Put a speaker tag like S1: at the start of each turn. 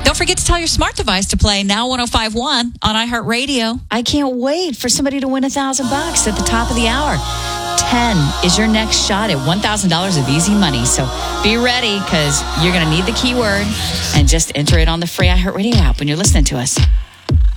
S1: Don't forget to tell your smart device to play Now 105.1 on iHeartRadio. I can't wait for somebody to win $1,000 at the top of the hour. 10 is your next shot at $1,000 of easy money. So be ready because you're going to need the keyword and just enter it on the free iHeartRadio app when you're listening to us.